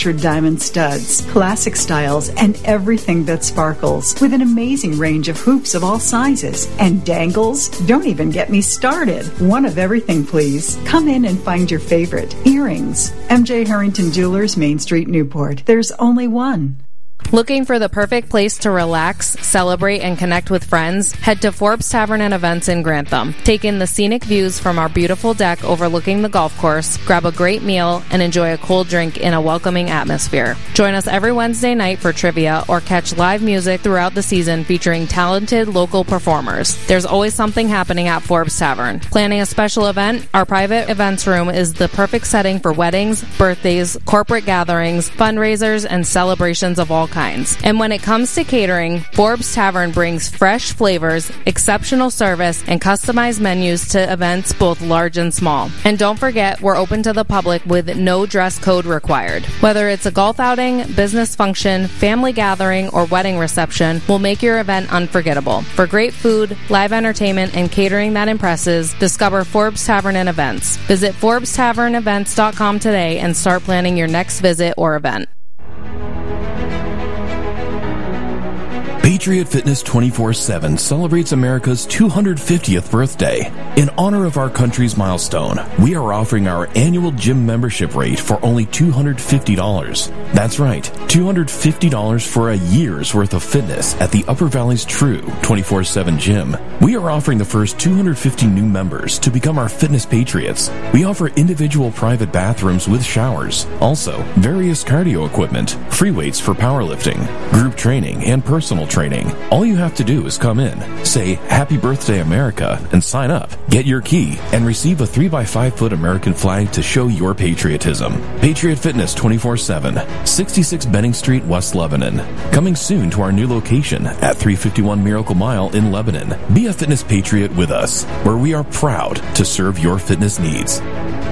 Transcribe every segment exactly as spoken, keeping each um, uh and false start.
manufactured diamond studs, classic styles, and everything that sparkles, with an amazing range of hoops of all sizes. And dangles? Don't even get me started. One of everything, please. Come in and find your favorite. Earrings. M J Harrington Jewelers, Main Street, Newport. There's only one. Looking for the perfect place to relax, celebrate, and connect with friends? Head to Forbes Tavern and Events in Grantham. Take in the scenic views from our beautiful deck overlooking the golf course, grab a great meal, and enjoy a cold drink in a welcoming atmosphere. Join us every Wednesday night for trivia or catch live music throughout the season featuring talented local performers. There's always something happening at Forbes Tavern. Planning a special event? Our private events room is the perfect setting for weddings, birthdays, corporate gatherings, fundraisers, and celebrations of all kinds. And when it comes to catering, Forbes Tavern brings fresh flavors, exceptional service, and customized menus to events both large and small. And don't forget, we're open to the public with no dress code required. Whether it's a golf outing, business function, family gathering, or wedding reception, we'll make your event unforgettable. For great food, live entertainment, and catering that impresses, discover Forbes Tavern and Events. Visit Forbes Tavern Events dot com today and start planning your next visit or event. Patriot Fitness twenty-four seven celebrates America's two hundred fiftieth birthday. In honor of our country's milestone, we are offering our annual gym membership rate for only two hundred fifty dollars. That's right, two hundred fifty dollars for a year's worth of fitness at the Upper Valley's true twenty-four seven gym. We are offering the first two hundred fifty new members to become our fitness patriots. We offer individual private bathrooms with showers. Also, various cardio equipment, free weights for powerlifting, group training, and personal training. All you have to do is come in, say Happy Birthday America, and sign up. Get your key and receive a three by five foot American flag to show your patriotism. Patriot Fitness twenty-four seven, sixty-six Benning Street, West Lebanon. Coming soon to our new location at three fifty-one Miracle Mile in Lebanon. Be a fitness patriot with us, where we are proud to serve your fitness needs.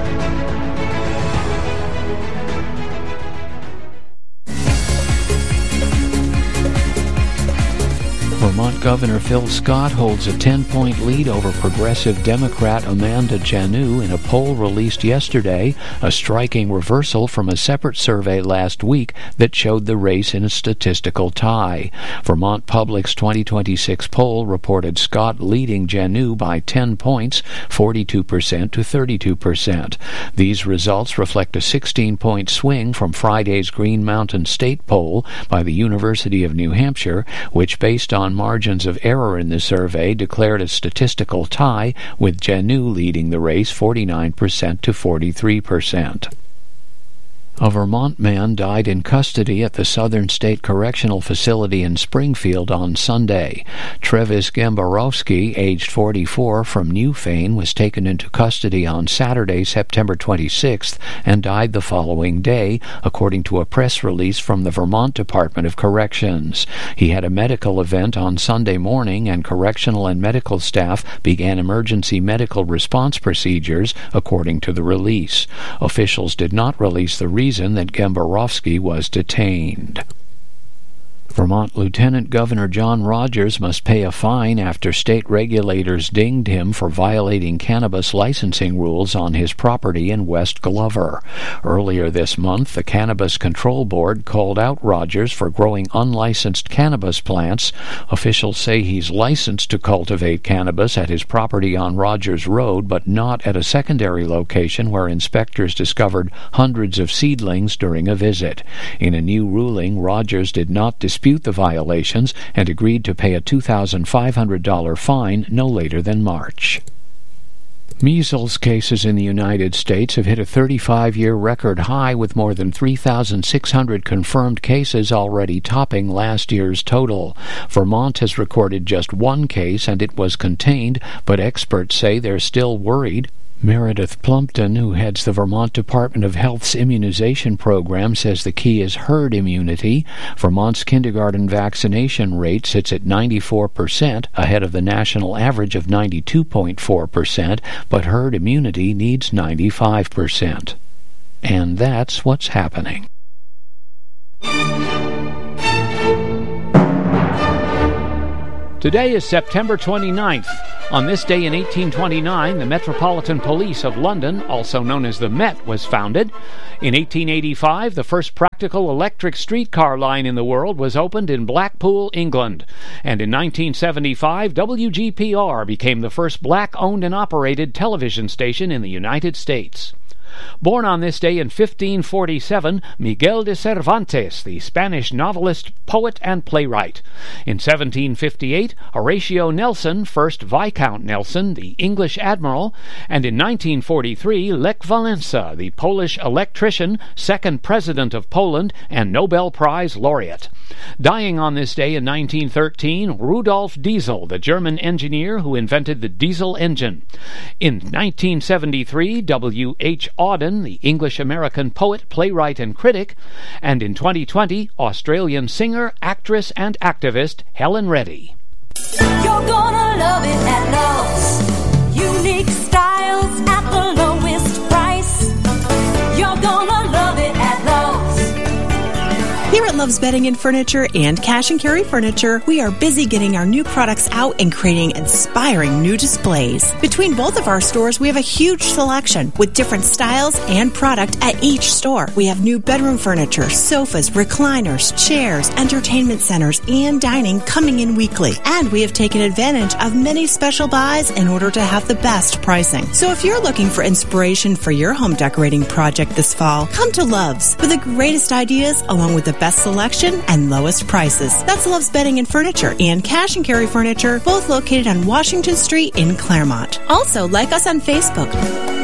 Vermont Governor Phil Scott holds a ten-point lead over progressive Democrat Amanda Janneau in a poll released yesterday, a striking reversal from a separate survey last week that showed the race in a statistical tie. Vermont Public's twenty twenty-six poll reported Scott leading Janneau by ten points, forty-two percent to thirty-two percent. These results reflect a sixteen-point swing from Friday's Green Mountain State poll by the University of New Hampshire, which, based on margins of error in the survey, declared a statistical tie, with Janneau leading the race forty-nine percent to forty-three percent. A Vermont man died in custody at the Southern State Correctional Facility in Springfield on Sunday. Travis Gemborowski, aged forty-four, from Newfane, was taken into custody on Saturday, September twenty-sixth, and died the following day, according to a press release from the Vermont Department of Corrections. He had a medical event on Sunday morning, and correctional and medical staff began emergency medical response procedures, according to the release. Officials did not release the reason that Gemborowski was detained. Vermont Lieutenant Governor John Rogers must pay a fine after state regulators dinged him for violating cannabis licensing rules on his property in West Glover. Earlier this month, the Cannabis Control Board called out Rogers for growing unlicensed cannabis plants. Officials say he's licensed to cultivate cannabis at his property on Rogers Road, but not at a secondary location where inspectors discovered hundreds of seedlings during a visit. In a new ruling, Rogers did not dispute the violations and agreed to pay a two thousand five hundred dollars fine no later than March. Measles cases in the United States have hit a thirty-five-year record high, with more than three thousand six hundred confirmed cases already topping last year's total. Vermont has recorded just one case, and it was contained, but experts say they're still worried. Meredith Plumpton, who heads the Vermont Department of Health's immunization program, says the key is herd immunity. Vermont's kindergarten vaccination rate sits at ninety-four percent, ahead of the national average of ninety-two point four percent, but herd immunity needs ninety-five percent. And that's what's happening. Today is September twenty-ninth. On this day in eighteen twenty-nine, the Metropolitan Police of London, also known as the Met, was founded. In eighteen eighty-five, the first practical electric streetcar line in the world was opened in Blackpool, England. And in nineteen seventy-five, W G P R became the first black-owned and operated television station in the United States. Born on this day in fifteen forty-seven, Miguel de Cervantes, the Spanish novelist, poet, and playwright. In seventeen fifty-eight, Horatio Nelson, first Viscount Nelson, the English admiral. And in nineteen forty-three, Lech Walesa, the Polish electrician, second president of Poland, and Nobel Prize laureate. Dying on this day in nineteen thirteen, Rudolf Diesel, the German engineer who invented the diesel engine. In nineteen seventy-three, W H Auden, the English-American poet, playwright, and critic. And in twenty twenty, Australian singer, actress, and activist Helen Reddy. You're gonna love it at Lowe's. Unique styles at the lowest price. You're gonna love it at Lowe's. Here at Love's Bedding and Furniture and Cash and Carry Furniture, we are busy getting our new products out and creating inspiring new displays. Between both of our stores, we have a huge selection with different styles and product at each store. We have new bedroom furniture, sofas, recliners, chairs, entertainment centers, and dining coming in weekly. And we have taken advantage of many special buys in order to have the best pricing. So if you're looking for inspiration for your home decorating project this fall, come to Love's for the greatest ideas along with the best selection and lowest prices. That's Love's Bedding and Furniture and Cash and Carry Furniture, both located on Washington Street in Claremont. Also, like us on Facebook.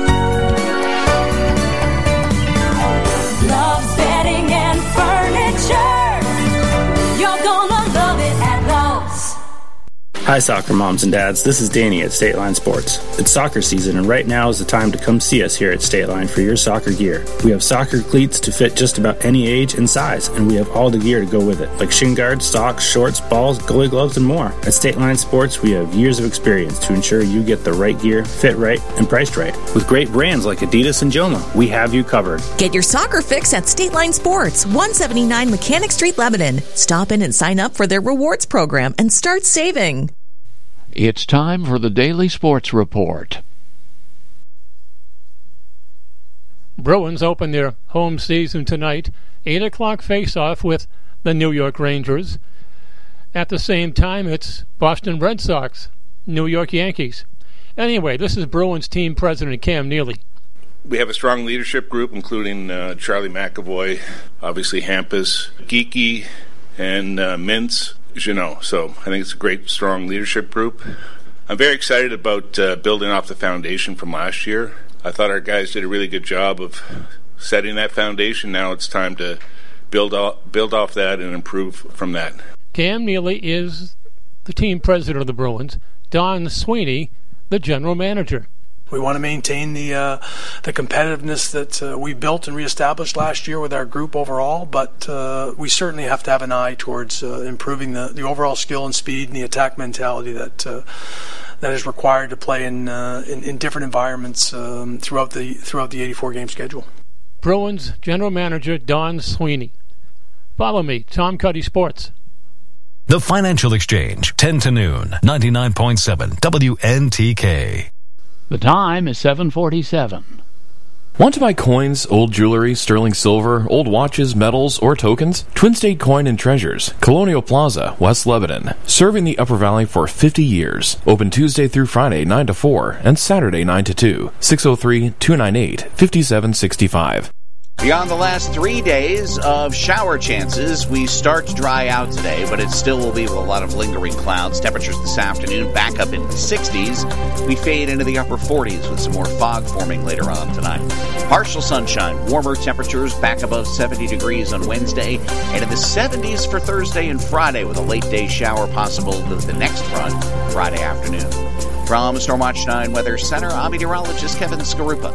Love's Bedding and Furniture. You're gonna love it at Lowe's. Hi, soccer moms and dads. This is Danny at State Line Sports. It's soccer season, and right now is the time to come see us here at State Line for your soccer gear. We have soccer cleats to fit just about any age and size, and we have all the gear to go with it, like shin guards, socks, shorts, balls, goalie gloves, and more. At State Line Sports, we have years of experience to ensure you get the right gear, fit right, and priced right. With great brands like Adidas and Joma, we have you covered. Get your soccer fix at State Line Sports, one seventy-nine Mechanic Street, Lebanon. Stop in and sign up for their rewards program and start saving. It's time for the Daily Sports Report. Bruins open their home season tonight. eight o'clock face-off with the New York Rangers. At the same time, it's Boston Red Sox, New York Yankees. Anyway, this is Bruins team president Cam Neely. We have a strong leadership group, including uh, Charlie McAvoy, obviously Hampus, Geeky, and uh, Mintz. You know, so I think it's a great, strong leadership group. I'm very excited about uh, building off the foundation from last year. I thought our guys did a really good job of setting that foundation. Now it's time to build off, build off that and improve from that. Cam Neely is the team president of the Bruins. Don Sweeney, the general manager. We want to maintain the uh, the competitiveness that uh, we built and reestablished last year with our group overall, but uh, we certainly have to have an eye towards uh, improving the, the overall skill and speed and the attack mentality that uh, that is required to play in uh, in, in different environments um, throughout the throughout the eighty-four game schedule. Bruins general manager Don Sweeney. Follow me, Tom Cuddy Sports. The Financial Exchange, ten to noon, ninety-nine point seven W N T K. The time is seven forty-seven. Want to buy coins, old jewelry, sterling silver, old watches, metals, or tokens? Twin State Coin and Treasures, Colonial Plaza, West Lebanon. Serving the Upper Valley for fifty years. Open Tuesday through Friday, nine to four, and Saturday, nine to two. six oh three, two nine eight, five seven six five. Beyond the last three days of shower chances, we start to dry out today, but it still will be with a lot of lingering clouds. Temperatures this afternoon back up in the sixties. We fade into the upper forties with some more fog forming later on tonight. Partial sunshine, warmer temperatures back above seventy degrees on Wednesday, and in the seventies for Thursday and Friday with a late day shower possible with the next front Friday afternoon. From Stormwatch nine Weather Center, I'm meteorologist Kevin Skarupa.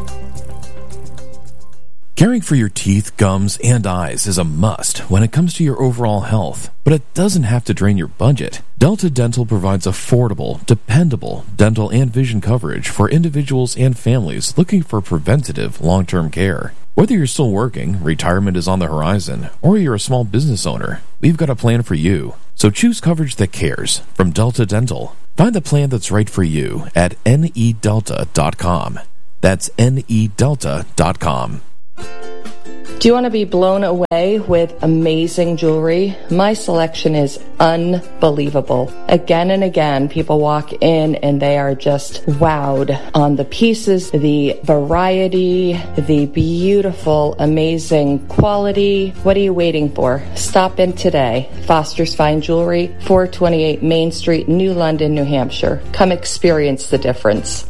Caring for your teeth, gums, and eyes is a must when it comes to your overall health, but it doesn't have to drain your budget. Delta Dental provides affordable, dependable dental and vision coverage for individuals and families looking for preventative long-term care. Whether you're still working, retirement is on the horizon, or you're a small business owner, we've got a plan for you. So choose coverage that cares from Delta Dental. Find the plan that's right for you at N E delta dot com. That's N E delta dot com. Do you want to be blown away with amazing jewelry? My selection is unbelievable. Again and again, people walk in and they are just wowed on the pieces, the variety, the beautiful, amazing quality. What are you waiting for? Stop in today. Foster's Fine Jewelry, four twenty-eight Main Street, New London, New Hampshire. Come experience the difference.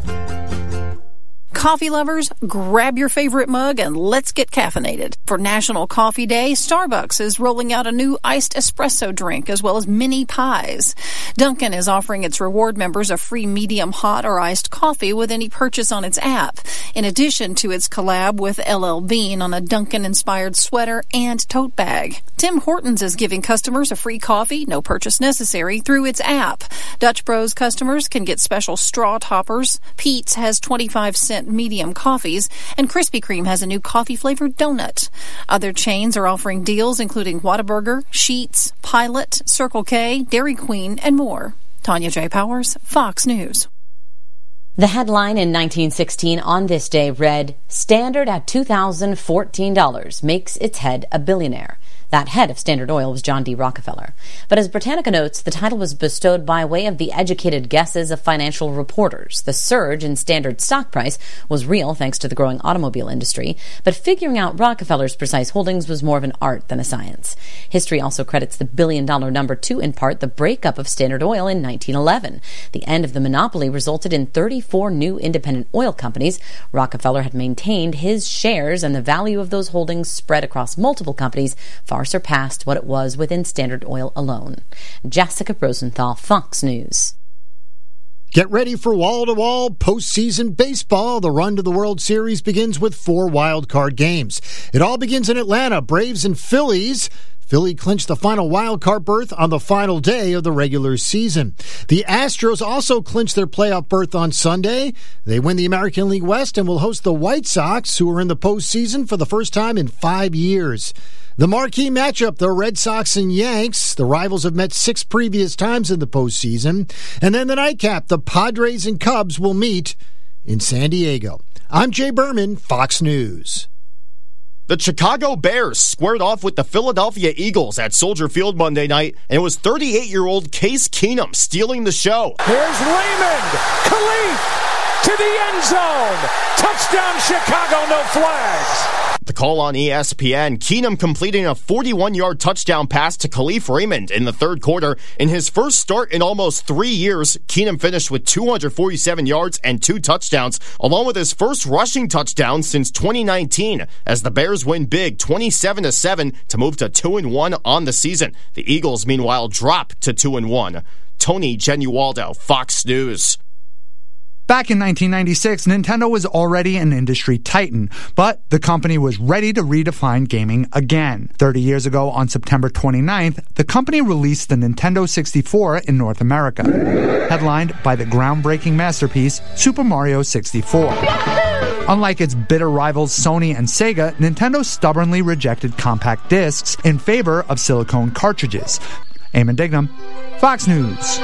Coffee lovers, grab your favorite mug and let's get caffeinated. For National Coffee Day, Starbucks is rolling out a new iced espresso drink as well as mini pies. Dunkin' is offering its reward members a free medium hot or iced coffee with any purchase on its app, in addition to its collab with L L Bean on a Dunkin'-inspired sweater and tote bag. Tim Hortons is giving customers a free coffee, no purchase necessary, through its app. Dutch Bros customers can get special straw toppers. Pete's has twenty-five cent medium coffees, and Krispy Kreme has a new coffee-flavored donut. Other chains are offering deals including Whataburger, Sheetz, Pilot, Circle K, Dairy Queen, and more. Tanya J. Powers, Fox News. The headline in nineteen sixteen on this day read, "Standard at two thousand fourteen dollars makes its head a billionaire." That head of Standard Oil was John D. Rockefeller. But as Britannica notes, the title was bestowed by way of the educated guesses of financial reporters. The surge in Standard stock price was real thanks to the growing automobile industry, but figuring out Rockefeller's precise holdings was more of an art than a science. History also credits the billion-dollar number to, in part, the breakup of Standard Oil in nineteen eleven. The end of the monopoly resulted in thirty-four new independent oil companies. Rockefeller had maintained his shares, and the value of those holdings spread across multiple companies far surpassed what it was within Standard Oil alone. Jessica Rosenthal, Fox News. Get ready for wall-to-wall postseason baseball. The run to the World Series begins with four wild card games. It all begins in Atlanta. Braves and Phillies. Philly clinched the final wild card berth on the final day of the regular season. The Astros also clinched their playoff berth on Sunday. They win the American League West and will host the White Sox, who are in the postseason for the first time in five years. The marquee matchup, the Red Sox and Yanks. The rivals have met six previous times in the postseason. And then the nightcap, the Padres and Cubs will meet in San Diego. I'm Jay Berman, Fox News. The Chicago Bears squared off with the Philadelphia Eagles at Soldier Field Monday night, and it was thirty-eight-year-old Case Keenum stealing the show. Here's Raymond Khalif to the end zone. Touchdown Chicago, no flags. The call on E S P N, Keenum completing a forty-one-yard touchdown pass to Khalif Raymond in the third quarter. In his first start in almost three years, Keenum finished with two hundred forty-seven yards and two touchdowns, along with his first rushing touchdown since twenty nineteen, as the Bears win big twenty-seven to seven to move to two and one on the season. The Eagles, meanwhile, drop to two and one. Tony Genualdo, Fox News. Back in nineteen ninety-six, Nintendo was already an industry titan, but the company was ready to redefine gaming again. thirty years ago, on September twenty-ninth, the company released the Nintendo sixty-four in North America, headlined by the groundbreaking masterpiece, Super Mario sixty-four. Unlike its bitter rivals Sony and Sega, Nintendo stubbornly rejected compact discs in favor of silicone cartridges. Eamon Dignam, Fox News.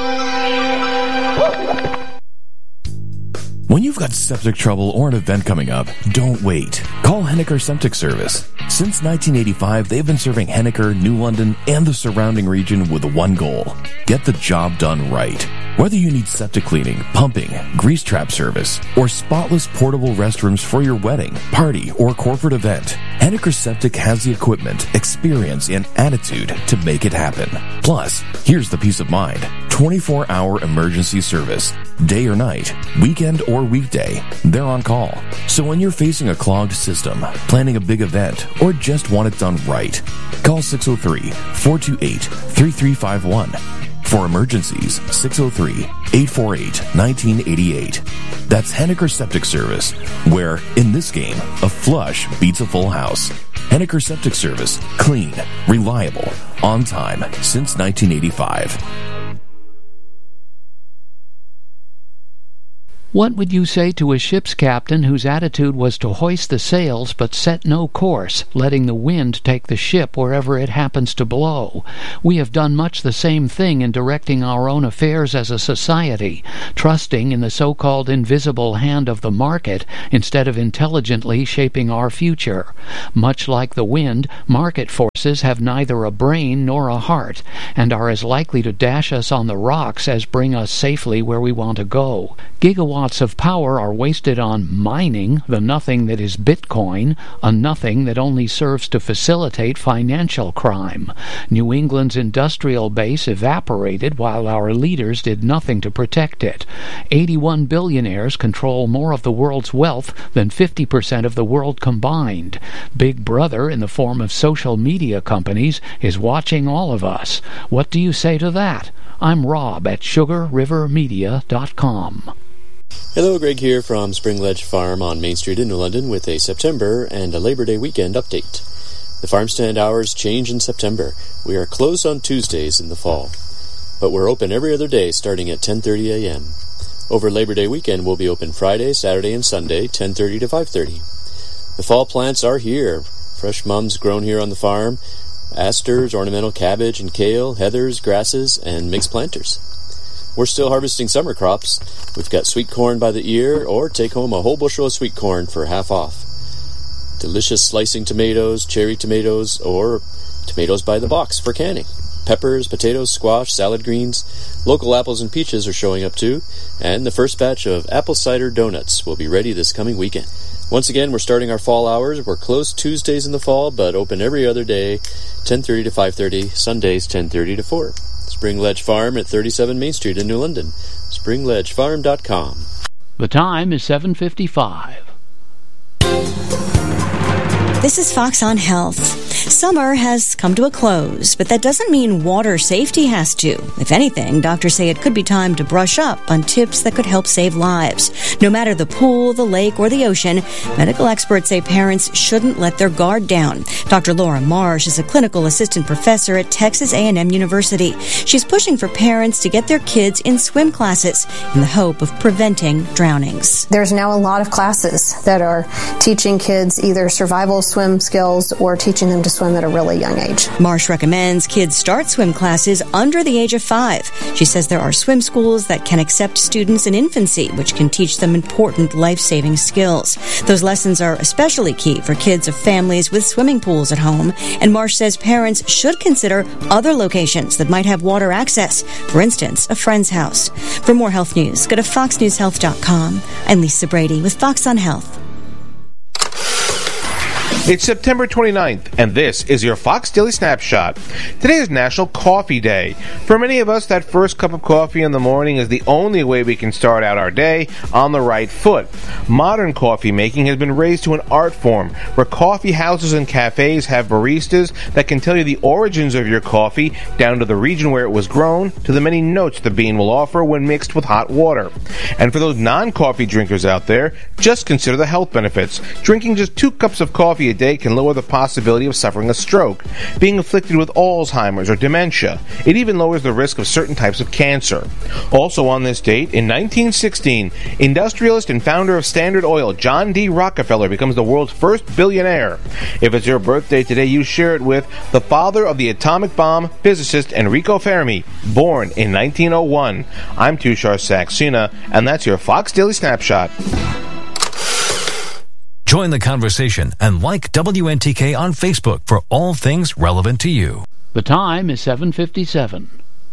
When you've got septic trouble or an event coming up, don't wait. Call Henniker Septic Service. Since nineteen eighty-five, they've been serving Henniker, New London, and the surrounding region with one goal: get the job done right. Whether you need septic cleaning, pumping, grease trap service, or spotless portable restrooms for your wedding, party, or corporate event, Henniker Septic has the equipment, experience, and attitude to make it happen. Plus, here's the peace of mind: twenty-four hour emergency service. Day or night, weekend or weekday, they're on call. So when you're facing a clogged system, planning a big event, or just want it done right, call six oh three, four two eight, three three five one. For emergencies, six oh three, eight four eight, one nine eight eight. That's Henniker Septic Service, where, in this game, a flush beats a full house. Henniker Septic Service. Clean, reliable, on time, since nineteen eighty-five. What would you say to a ship's captain whose attitude was to hoist the sails but set no course, letting the wind take the ship wherever it happens to blow? We have done much the same thing in directing our own affairs as a society, trusting in the so-called invisible hand of the market instead of intelligently shaping our future. Much like the wind, market forces have neither a brain nor a heart, and are as likely to dash us on the rocks as bring us safely where we want to go. Gigawatts of power are wasted on mining, the nothing that is Bitcoin, a nothing that only serves to facilitate financial crime. New England's industrial base evaporated while our leaders did nothing to protect it. eighty-one billionaires control more of the world's wealth than fifty percent of the world combined. Big Brother, in the form of social media companies, is watching all of us. What do you say to that? I'm Rob at sugar river media dot com. Hello, Greg here from Spring Ledge Farm on Main Street in New London with a September and a Labor Day weekend update. The farm stand hours change in September. We are closed on Tuesdays in the fall, but we're open every other day starting at ten thirty a.m. Over Labor Day weekend, we'll be open Friday, Saturday, and Sunday, ten thirty to five thirty. The fall plants are here. Fresh mums grown here on the farm, asters, ornamental cabbage and kale, heathers, grasses, and mixed planters. We're still harvesting summer crops. We've got sweet corn by the ear, or take home a whole bushel of sweet corn for half off. Delicious slicing tomatoes, cherry tomatoes, or tomatoes by the box for canning. Peppers, potatoes, squash, salad greens. Local apples and peaches are showing up too, and the first batch of apple cider donuts will be ready this coming weekend. Once again, we're starting our fall hours. We're closed Tuesdays in the fall, but open every other day, ten thirty to five thirty, Sundays ten thirty to four. Spring Ledge Farm at thirty-seven Main Street in New London. spring ledge farm dot com. The time is seven fifty-five. This is Fox on Health. Summer has come to a close, but that doesn't mean water safety has to. If anything, doctors say it could be time to brush up on tips that could help save lives. No matter the pool, the lake, or the ocean, medical experts say parents shouldn't let their guard down. Doctor Laura Marsh is a clinical assistant professor at Texas A and M University. She's pushing for parents to get their kids in swim classes in the hope of preventing drownings. There's now a lot of classes that are teaching kids either survival swim skills or teaching them to swim at a really young age. Marsh recommends kids start swim classes under the age of five. She says there are swim schools that can accept students in infancy, which can teach them important life-saving skills. Those lessons are especially key for kids of families with swimming pools at home, and Marsh says parents should consider other locations that might have water access, for instance, a friend's house. For more health news, go to fox news health dot com. I'm Lisa Brady with Fox on Health. It's September twenty-ninth, and this is your Fox Daily Snapshot. Today is National Coffee Day. For many of us, that first cup of coffee in the morning is the only way we can start out our day on the right foot. Modern coffee making has been raised to an art form, where coffee houses and cafes have baristas that can tell you the origins of your coffee, down to the region where it was grown, to the many notes the bean will offer when mixed with hot water. And for those non-coffee drinkers out there, just consider the health benefits. Drinking just two cups of coffee a day can lower the possibility of suffering a stroke, being afflicted with Alzheimer's or dementia. It even lowers the risk of certain types of cancer. Also on this date, in nineteen sixteen, industrialist and founder of Standard Oil, John D. Rockefeller, becomes the world's first billionaire. If it's your birthday today, you share it with the father of the atomic bomb, physicist Enrico Fermi, born in nineteen oh one. I'm Tushar Saxena, and that's your Fox Daily Snapshot. Join the conversation and like W N T K on Facebook for all things relevant to you. The time is seven fifty-seven.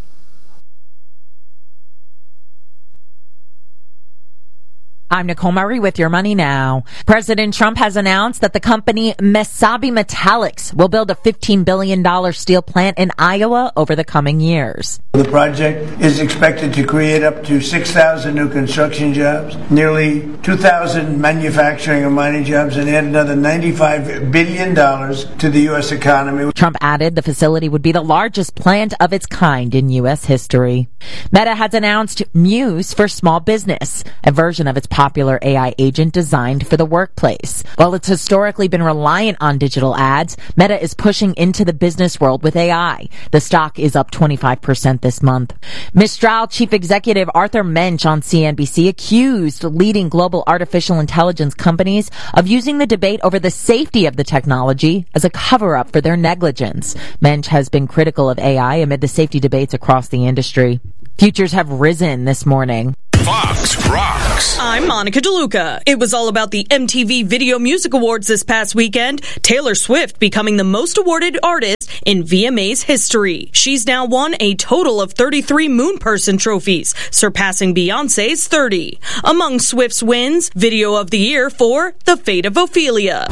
I'm Nicole Murray with Your Money Now. President Trump has announced that the company Mesabi Metallics will build a fifteen billion dollars steel plant in Iowa over the coming years. The project is expected to create up to six thousand new construction jobs, nearly two thousand manufacturing and mining jobs, and add another ninety-five billion dollars to the U S economy. Trump added the facility would be the largest plant of its kind in U S history. Meta has announced Muse for small business, a version of its popular A I agent designed for the workplace. While it's historically been reliant on digital ads, Meta is pushing into the business world with A I. The stock is up twenty-five percent this month. Mistral chief executive Arthur Mensch on C N B C accused leading global artificial intelligence companies of using the debate over the safety of the technology as a cover-up for their negligence. Mensch has been critical of A I amid the safety debates across the industry. Futures have risen this morning. Fox Rocks. I'm Monica DeLuca. It was all about the M T V Video Music Awards this past weekend. Taylor Swift becoming the most awarded artist in V M A's history. She's now won a total of thirty-three Moon Person trophies, surpassing Beyonce's thirty. Among Swift's wins, Video of the Year for The Fate of Ophelia.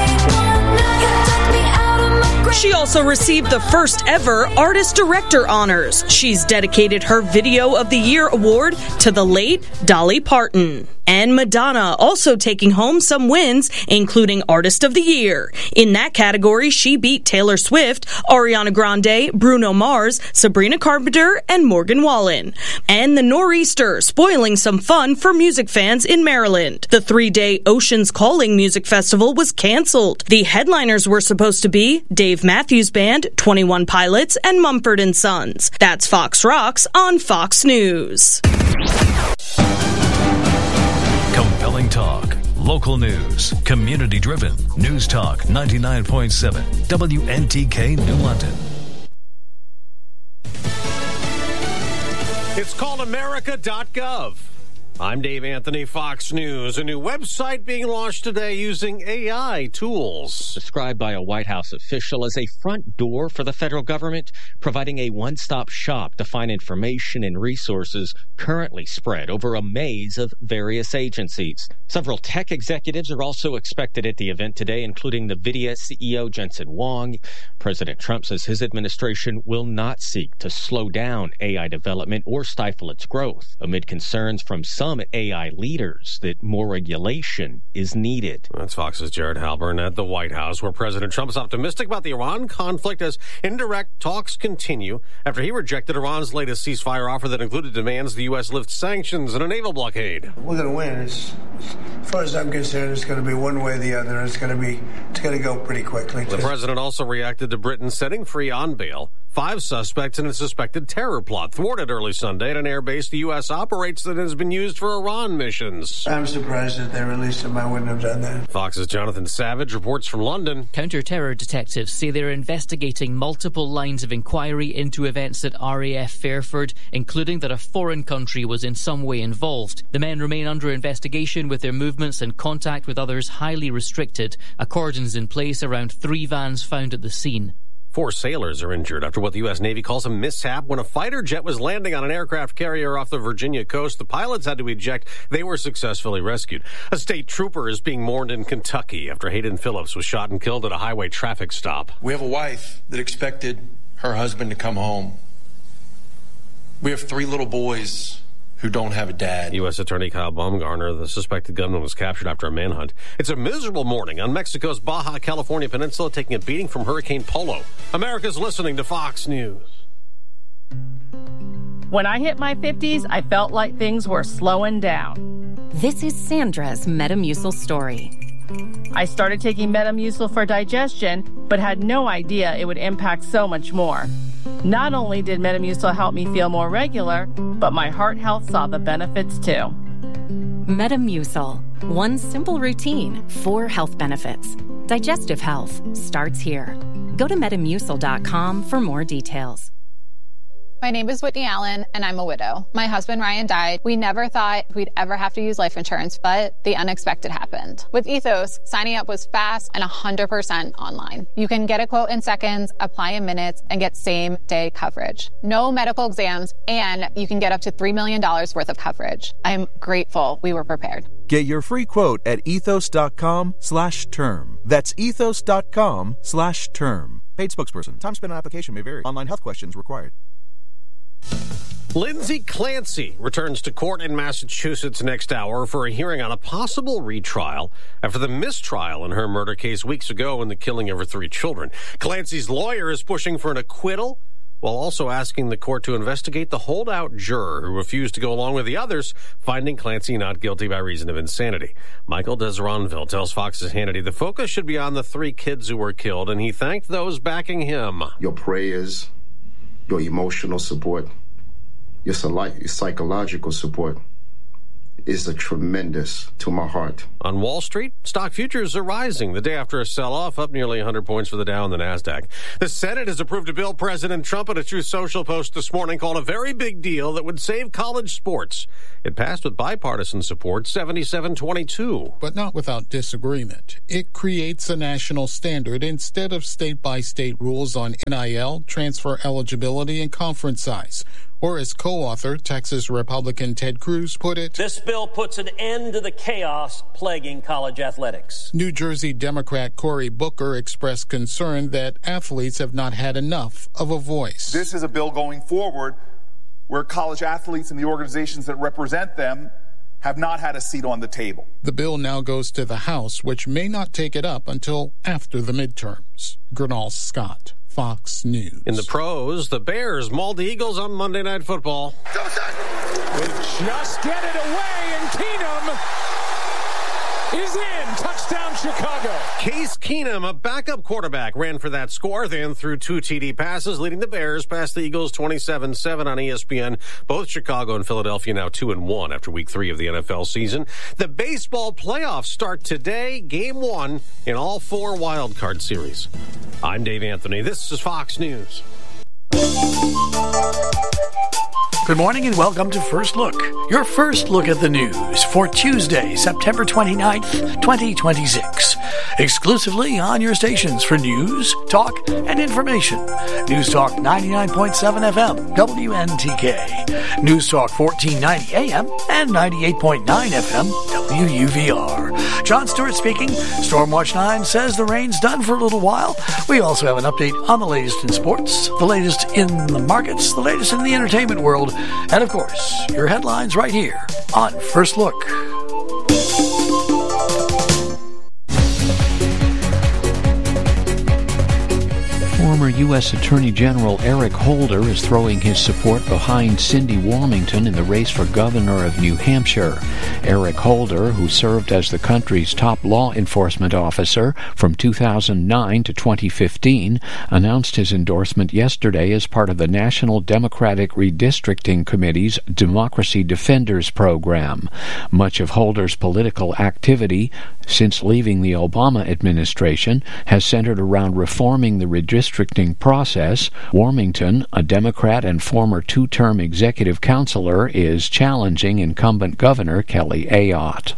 She also received the first ever Artist Director honors. She's dedicated her Video of the Year award to the late Dolly Parton. And Madonna also taking home some wins, including Artist of the Year. In that category, she beat Taylor Swift, Ariana Grande, Bruno Mars, Sabrina Carpenter, and Morgan Wallen. And the Nor'easter, spoiling some fun for music fans in Maryland. The three-day Oceans Calling Music Festival was canceled. The headliners were supposed to be Dave Matthews Band, twenty-one Pilots, and Mumford and Sons. That's Fox Rocks on Fox News. Compelling talk, local news, community-driven. News Talk ninety-nine point seven, W N T K New London. It's called America dot gov. I'm Dave Anthony, Fox News. A new website being launched today using A I tools. Described by a White House official as a front door for the federal government, providing a one-stop shop to find information and resources currently spread over a maze of various agencies. Several tech executives are also expected at the event today, including NVIDIA C E O Jensen Huang. President Trump says his administration will not seek to slow down A I development or stifle its growth, amid concerns from some A I leaders that more regulation is needed. That's Fox's Jared Halpern at the White House, where President Trump is optimistic about the Iran conflict as indirect talks continue after he rejected Iran's latest ceasefire offer that included demands the U S lift sanctions and a naval blockade. We're going to win. It's, as far as I'm concerned, it's going to be one way or the other. It's going to be, it's going to go pretty quickly. The president also reacted to Britain setting free on bail five suspects in a suspected terror plot thwarted early Sunday at an airbase the U S operates that has been used for Iran missions. I'm surprised that they released him. I wouldn't have done that. Fox's Jonathan Savage reports from London. Counter-terror detectives say they're investigating multiple lines of inquiry into events at R A F Fairford, including that a foreign country was in some way involved. The men remain under investigation, with their movements and contact with others highly restricted. A cordon's in place around three vans found at the scene. Four sailors are injured after what the U S Navy calls a mishap when a fighter jet was landing on an aircraft carrier off the Virginia coast. The pilots had to eject. They were successfully rescued. A state trooper is being mourned in Kentucky after Hayden Phillips was shot and killed at a highway traffic stop. We have a wife that expected her husband to come home. We have three little boys who don't have a dad. U S Attorney Kyle Baumgartner, the suspected gunman, was captured after a manhunt. It's a miserable morning on Mexico's Baja California Peninsula, taking a beating from Hurricane Polo. America's listening to Fox News. When I hit my fifties, I felt like things were slowing down. This is Sandra's Metamucil story. I started taking Metamucil for digestion, but had no idea it would impact so much more. Not only did Metamucil help me feel more regular, but my heart health saw the benefits too. Metamucil. One simple routine, four health benefits. Digestive health starts here. Go to metamucil dot com for more details. My name is Whitney Allen, and I'm a widow. My husband, Ryan, died. We never thought we'd ever have to use life insurance, but the unexpected happened. With Ethos, signing up was fast and one hundred percent online. You can get a quote in seconds, apply in minutes, and get same-day coverage. No medical exams, and you can get up to three million dollars worth of coverage. I'm grateful we were prepared. Get your free quote at ethos dot com slash term. That's ethos dot com slash term. Paid spokesperson. Time spent on application may vary. Online health questions required. Lindsay Clancy returns to court in Massachusetts next hour for a hearing on a possible retrial after the mistrial in her murder case weeks ago in the killing of her three children. Clancy's lawyer is pushing for an acquittal, while also asking the court to investigate the holdout juror who refused to go along with the others, finding Clancy not guilty by reason of insanity. Michael Desronville tells Fox's Hannity the focus should be on the three kids who were killed, and he thanked those backing him. Your prayers, your emotional support, your psychological support is a tremendous to my heart. On Wall Street, stock futures are rising the day after a sell-off, up nearly one hundred points for the Dow and the NASDAQ. The Senate has approved a bill President Trump, in a Truth Social post this morning, called a very big deal that would save college sports. It passed with bipartisan support, seventy-seven twenty-two. But not without disagreement. It creates a national standard instead of state-by-state rules on N I L, transfer eligibility, and conference size. Or as co-author, Texas Republican Ted Cruz put it, this bill puts an end to the chaos plaguing college athletics. New Jersey Democrat Cory Booker expressed concern that athletes have not had enough of a voice. This is a bill going forward where college athletes and the organizations that represent them have not had a seat on the table. The bill now goes to the House, which may not take it up until after the midterms. Gernal Scott, Fox News. In the pros, the Bears mauled the Eagles on Monday Night Football. They just get it away, and Keenum is in. Touchdown, Chicago. Case Keenum, a backup quarterback, ran for that score, then threw two T D passes, leading the Bears past the Eagles twenty-seven seven on E S P N. Both Chicago and Philadelphia now two and one after week three of the N F L season. The baseball playoffs start today, game one in all four wild card series. I'm Dave Anthony. This is Fox News. Good morning and welcome to First Look, your first look at the news for Tuesday, September twenty-ninth, twenty twenty-six. Exclusively on your stations for news, talk, and information. News Talk ninety-nine point seven F M, W N T K. News Talk fourteen ninety A M and ninety-eight point nine F M, W U V R. John Stewart speaking. Stormwatch nine says the rain's done for a little while. We also have an update on the latest in sports, the latest in the markets, the latest in the entertainment world, and of course, your headlines right here on First Look. Former U S Attorney General Eric Holder is throwing his support behind Cindy Warmington in the race for governor of New Hampshire. Eric Holder, who served as the country's top law enforcement officer from two thousand nine to twenty fifteen, announced his endorsement yesterday as part of the National Democratic Redistricting Committee's Democracy Defenders program. Much of Holder's political activity since leaving the Obama administration has centered around reforming the redistricting process. Warmington, a Democrat and former two-term executive counselor, is challenging incumbent Governor Kelly Ayotte.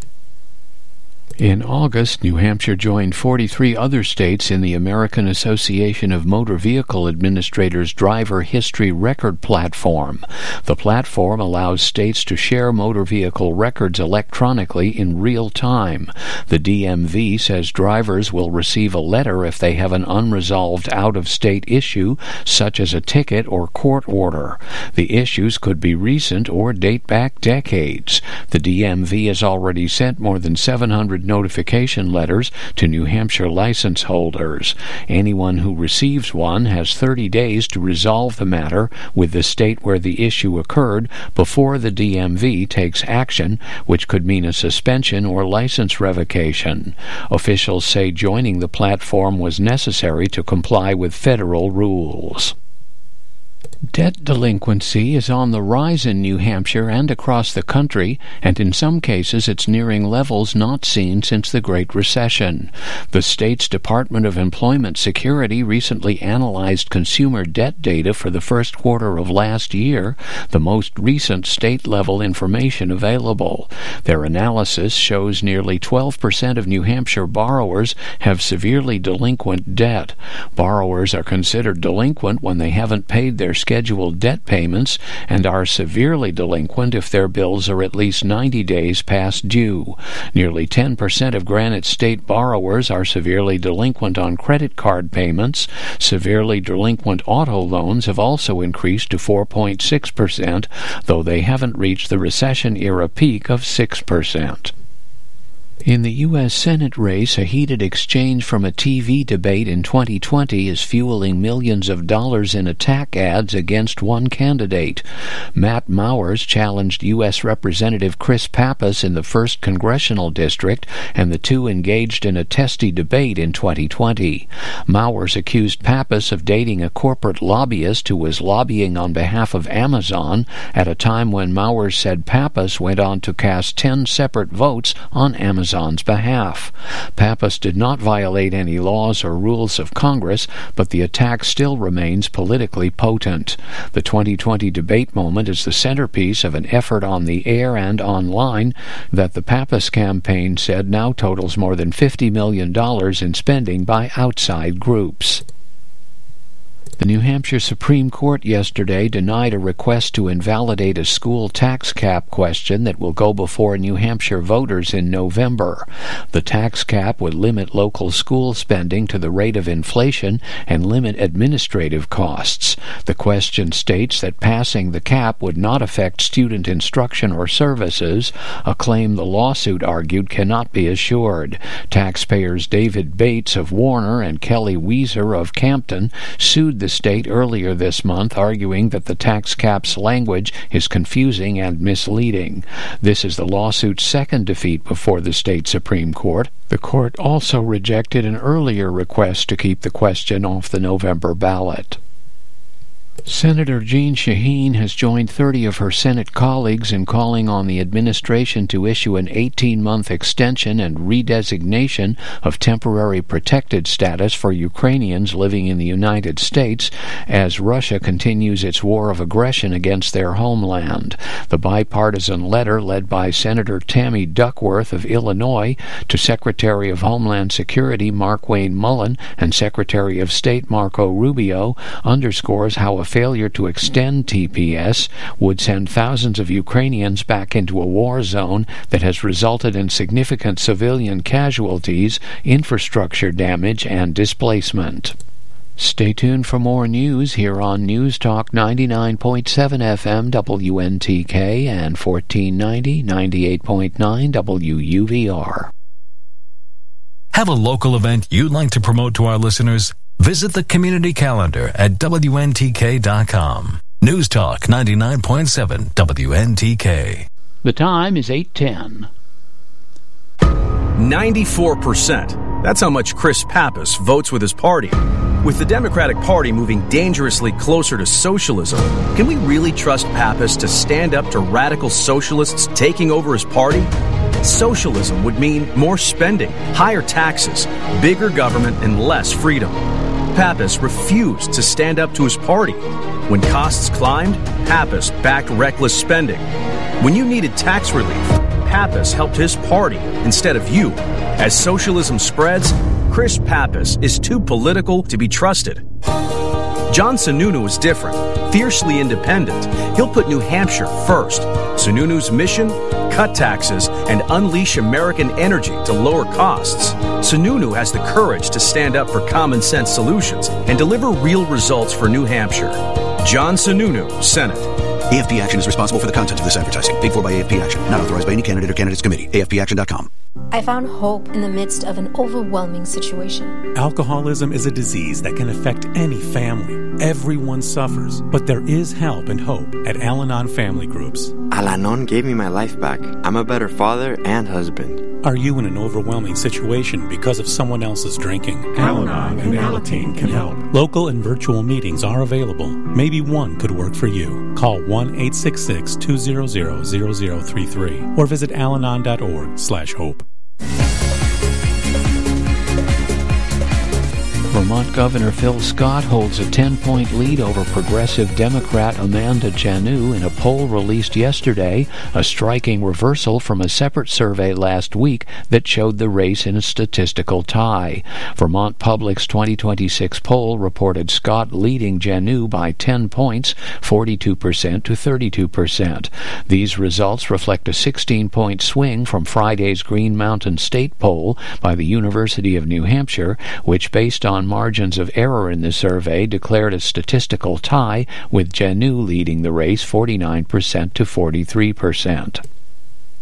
In August, New Hampshire joined forty-three other states in the American Association of Motor Vehicle Administrators Driver History Record Platform. The platform allows states to share motor vehicle records electronically in real time. The D M V says drivers will receive a letter if they have an unresolved out-of-state issue, such as a ticket or court order. The issues could be recent or date back decades. The D M V has already sent more than seven hundred notification letters to New Hampshire license holders. Anyone who receives one has thirty days to resolve the matter with the state where the issue occurred before the D M V takes action, which could mean a suspension or license revocation. Officials say joining the platform was necessary to comply with federal rules. Debt delinquency is on the rise in New Hampshire and across the country, and in some cases it's nearing levels not seen since the Great Recession. The state's Department of Employment Security recently analyzed consumer debt data for the first quarter of last year, the most recent state-level information available. Their analysis shows nearly twelve percent of New Hampshire borrowers have severely delinquent debt. Borrowers are considered delinquent when they haven't paid their scheduled debt payments and are severely delinquent if their bills are at least ninety days past due. Nearly ten percent of Granite State borrowers are severely delinquent on credit card payments. Severely delinquent auto loans have also increased to four point six percent, though they haven't reached the recession-era peak of six percent. In the U S Senate race, a heated exchange from a T V debate in twenty twenty is fueling millions of dollars in attack ads against one candidate. Matt Mowers challenged U S Representative Chris Pappas in the first congressional district, and the two engaged in a testy debate in twenty twenty. Mowers accused Pappas of dating a corporate lobbyist who was lobbying on behalf of Amazon at a time when Mowers said Pappas went on to cast ten separate votes on Amazon. Amazon's behalf. Pappas did not violate any laws or rules of Congress, but the attack still remains politically potent. The twenty twenty debate moment is the centerpiece of an effort on the air and online that the Pappas campaign said now totals more than fifty million dollars in spending by outside groups. The New Hampshire Supreme Court yesterday denied a request to invalidate a school tax cap question that will go before New Hampshire voters in November. The tax cap would limit local school spending to the rate of inflation and limit administrative costs. The question states that passing the cap would not affect student instruction or services, a claim the lawsuit argued cannot be assured. Taxpayers David Bates of Warner and Kelly Weiser of Campton sued the state earlier this month, arguing that the tax cap's language is confusing and misleading. This is the lawsuit's second defeat before the state Supreme Court. The court also rejected an earlier request to keep the question off the November ballot. Senator Jeanne Shaheen has joined thirty of her Senate colleagues in calling on the administration to issue an eighteen-month extension and redesignation of temporary protected status for Ukrainians living in the United States as Russia continues its war of aggression against their homeland. The bipartisan letter, led by Senator Tammy Duckworth of Illinois to Secretary of Homeland Security Mark Wayne Mullen and Secretary of State Marco Rubio, underscores how a failure to extend T P S would send thousands of Ukrainians back into a war zone that has resulted in significant civilian casualties, infrastructure damage, and displacement. Stay tuned for more news here on News Talk ninety-nine point seven F M W N T K and fourteen ninety, ninety-eight point nine W U V R. Have a local event you'd like to promote to our listeners? Visit the community calendar at W N T K dot com. News Talk ninety-nine point seven W N T K. The time is eight ten. ninety-four percent. That's how much Chris Pappas votes with his party. With the Democratic Party moving dangerously closer to socialism, can we really trust Pappas to stand up to radical socialists taking over his party? Socialism would mean more spending, higher taxes, bigger government, and less freedom. Pappas refused to stand up to his party. When costs climbed, Pappas backed reckless spending. When you needed tax relief, Pappas helped his party instead of you. As socialism spreads, Chris Pappas is too political to be trusted. John Sununu is different, fiercely independent. He'll put New Hampshire first. Sununu's mission? Cut taxes and unleash American energy to lower costs. Sununu has the courage to stand up for common sense solutions and deliver real results for New Hampshire. John Sununu, Senate. A F P Action is responsible for the content of this advertising. Paid for by A F P Action. Not authorized by any candidate or candidates committee. A F P action dot com. I found hope in the midst of an overwhelming situation. Alcoholism is a disease that can affect any family. Everyone suffers, but there is help and hope at Al-Anon Family Groups. Al-Anon gave me my life back. I'm a better father and husband. Are you in an overwhelming situation because of someone else's drinking? Al-Anon and Alateen can help. Local and virtual meetings are available. Maybe one could work for you. Call one eight six six, two zero zero, zero zero three three or visit alanon dot org slash hope. Vermont Governor Phil Scott holds a ten-point lead over progressive Democrat Amanda Janu in a poll released yesterday, a striking reversal from a separate survey last week that showed the race in a statistical tie. Vermont Public's twenty twenty-six poll reported Scott leading Janu by ten points, forty-two percent to thirty-two percent. These results reflect a sixteen-point swing from Friday's Green Mountain State poll by the University of New Hampshire, which, based on margins of error in the survey, declared a statistical tie, with Janu leading the race forty-nine percent to forty-three percent.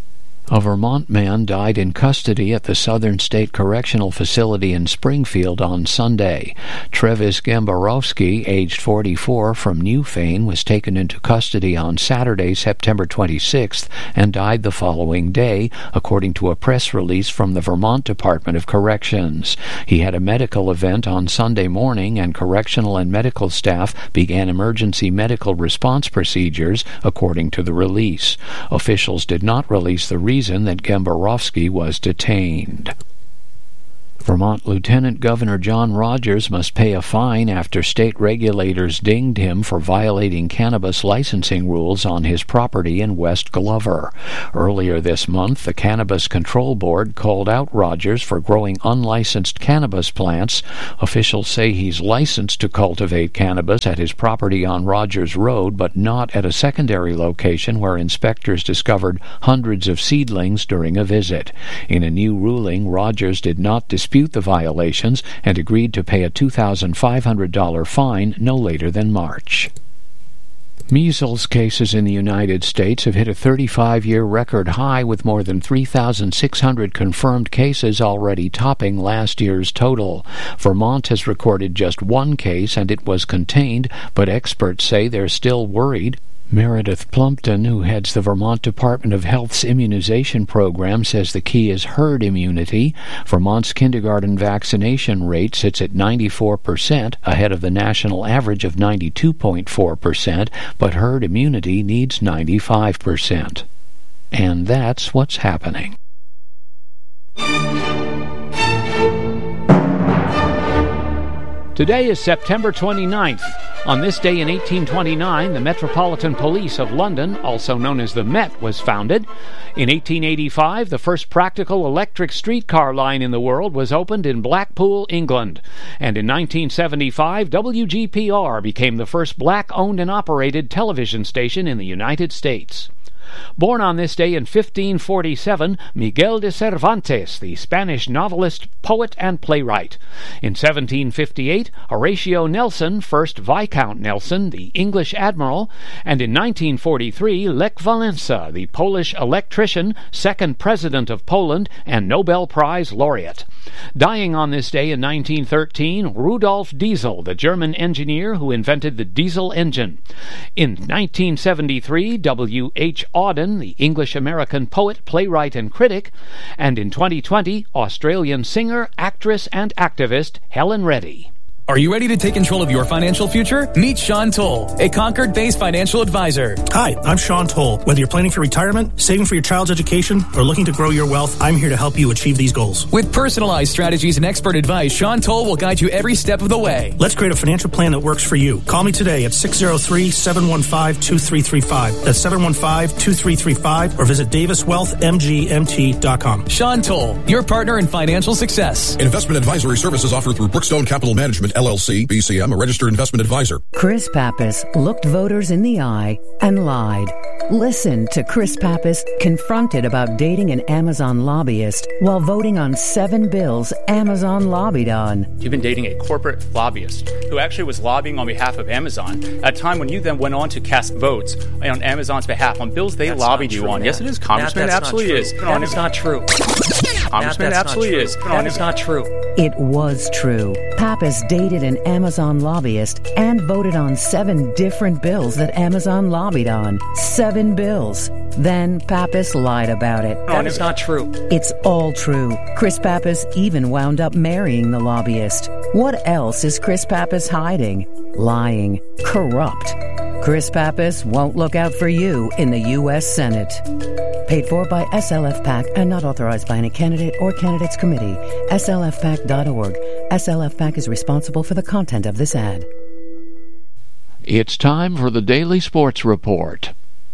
A Vermont man died in custody at the Southern State Correctional Facility in Springfield on Sunday. Travis Gamborowski, aged forty-four, from Newfane, was taken into custody on Saturday, September twenty-sixth, and died the following day, according to a press release from the Vermont Department of Corrections. He had a medical event on Sunday morning, and correctional and medical staff began emergency medical response procedures, according to the release. Officials did not release the reason that Gamborowski was detained. Vermont Lieutenant Governor John Rogers must pay a fine after state regulators dinged him for violating cannabis licensing rules on his property in West Glover. Earlier this month, the Cannabis Control Board called out Rogers for growing unlicensed cannabis plants. Officials say he's licensed to cultivate cannabis at his property on Rogers Road, but not at a secondary location where inspectors discovered hundreds of seedlings during a visit. In a new ruling, Rogers did not dispute the violations and agreed to pay a two thousand five hundred dollars fine no later than March. Measles cases in the United States have hit a thirty-five-year record high, with more than three thousand six hundred confirmed cases already topping last year's total. Vermont has recorded just one case, and it was contained, but experts say they're still worried. Meredith Plumpton, who heads the Vermont Department of Health's immunization program, says the key is herd immunity. Vermont's kindergarten vaccination rate sits at ninety-four percent, ahead of the national average of ninety-two point four percent, but herd immunity needs ninety-five percent. And that's what's happening. Today is September twenty-ninth. On this day in eighteen twenty-nine, the Metropolitan Police of London, also known as the Met, was founded. In eighteen eighty-five, the first practical electric streetcar line in the world was opened in Blackpool, England. And in nineteen seventy-five, W G P R became the first black-owned and operated television station in the United States. Born on this day in fifteen forty-seven, Miguel de Cervantes, the Spanish novelist, poet, and playwright. In seventeen fifty-eight, Horatio Nelson, first Viscount Nelson, the English admiral. And in nineteen forty-three, Lech Walesa, the Polish electrician, second president of Poland, and Nobel Prize laureate. Dying on this day in nineteen thirteen, Rudolf Diesel, the German engineer who invented the diesel engine. In nineteen seventy-three, W H Auden, the English-American poet, playwright, and critic. And in twenty twenty, Australian singer, actress, and activist Helen Reddy. Are you ready to take control of your financial future? Meet Sean Toll, a Concord-based financial advisor. Hi, I'm Sean Toll. Whether you're planning for retirement, saving for your child's education, or looking to grow your wealth, I'm here to help you achieve these goals. With personalized strategies and expert advice, Sean Toll will guide you every step of the way. Let's create a financial plan that works for you. Call me today at six oh three, seven one five, two three three five. That's seven one five, two three three five, or visit davis wealth m g m t dot com. Sean Toll, your partner in financial success. Investment advisory services offered through Brookstone Capital Management, L L C, B C M, a registered investment advisor. Chris Pappas looked voters in the eye and lied. Listen to Chris Pappas confronted about dating an Amazon lobbyist while voting on seven bills Amazon lobbied on. You've been dating a corporate lobbyist who actually was lobbying on behalf of Amazon at a time when you then went on to cast votes on Amazon's behalf on bills they that's lobbied you true, on. Matt. Yes, it is, Congressman. Matt, It absolutely is. That is not true. Congressman, it absolutely is. That is not true. It was true. Pappas dated an Amazon lobbyist and voted on seven different bills that Amazon lobbied on. Seven bills. Then Pappas lied about it. That is not true. It's all true. Chris Pappas even wound up marrying the lobbyist. What else is Chris Pappas hiding? Lying. Corrupt. Chris Pappas won't look out for you in the U S Senate. Paid for by S L F PAC and not authorized by any candidate or candidates committee. S L F pac dot org. S L F PAC is responsible for the content of this ad. It's time for the Daily Sports Report.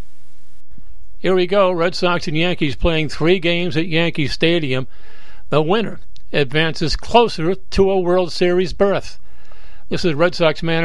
Here we go. Red Sox and Yankees playing three games at Yankee Stadium. The winner advances closer to a World Series berth. This is Red Sox manager